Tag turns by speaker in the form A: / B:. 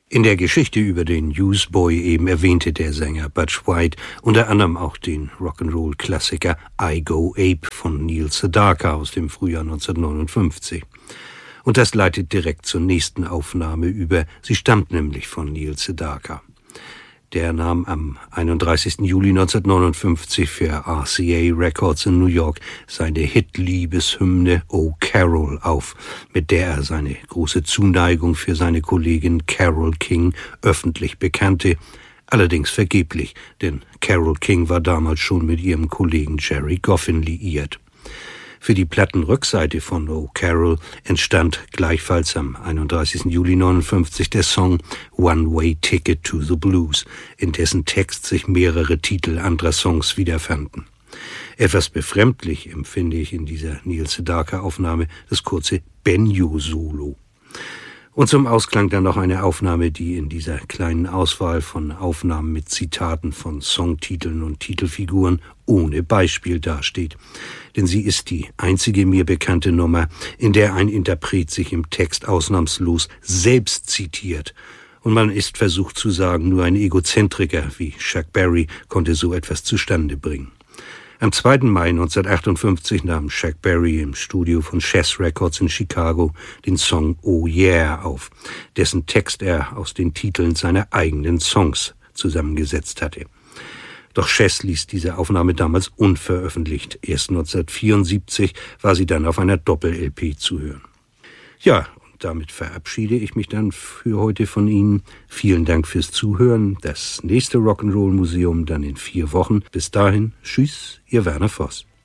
A: In der Geschichte über den Newsboy eben erwähnte der Sänger Butch White unter anderem auch den Rock'n'Roll-Klassiker I Go Ape von Neil Sedaka aus dem Frühjahr 1959. Und das leitet direkt zur nächsten Aufnahme über. Sie stammt nämlich von Neil Sedaka. Der nahm am 31. Juli 1959 für RCA Records in New York seine Hit-Liebeshymne Oh Carol auf, mit der er seine große Zuneigung für seine Kollegin Carole King öffentlich bekannte, allerdings vergeblich, denn Carole King war damals schon mit ihrem Kollegen Jerry Goffin liiert. Für die Plattenrückseite von Oh Carol entstand gleichfalls am 31. Juli 1959 der Song One Way Ticket to the Blues, in dessen Text sich mehrere Titel anderer Songs wiederfanden. Etwas befremdlich empfinde ich in dieser Neil Sedaka-Aufnahme das kurze Benjo-Solo. Und zum Ausklang dann noch eine Aufnahme, die in dieser kleinen Auswahl von Aufnahmen mit Zitaten von Songtiteln und Titelfiguren ohne Beispiel dasteht. Denn sie ist die einzige mir bekannte Nummer, in der ein Interpret sich im Text ausnahmslos selbst zitiert. Und man ist versucht zu sagen, nur ein Egozentriker wie Chuck Berry konnte so etwas zustande bringen. Am 2. Mai 1958 nahm Chuck Berry im Studio von Chess Records in Chicago den Song Oh Yeah auf, dessen Text er aus den Titeln seiner eigenen Songs zusammengesetzt hatte. Doch Chess ließ diese Aufnahme damals unveröffentlicht. Erst 1974 war sie dann auf einer Doppel-LP zu hören. Ja, damit verabschiede ich mich dann für heute von Ihnen. Vielen Dank fürs Zuhören. Das nächste Rock'n'Roll Museum dann in 4 Wochen. Bis dahin, tschüss, Ihr Werner Voss.